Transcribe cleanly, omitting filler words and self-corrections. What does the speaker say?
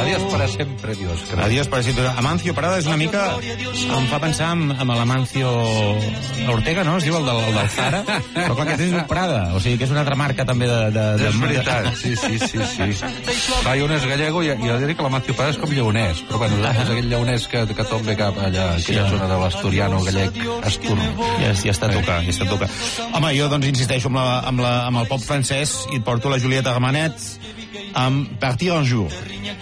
Adiós para sempre, Dios. Adiós para sempre. Amancio Prada és una mica... Em fa pensar amb l'Amancio Ortega, no? Es diu el del Zara. Però clar, aquest és un Prada. O sigui que és una altra marca també de... És veritat, sí. Va, jo no és gallego, i jo diria que l'Amancio Prada és com lleonès. Però bueno, és aquell lleonès que tomba cap allà, aquella zona de l'asturiano gallec Asturno. Ja està tocant. Home, jo doncs insisteixo amb el pop francès i et porto la Julieta Armanet amb Partir un jour.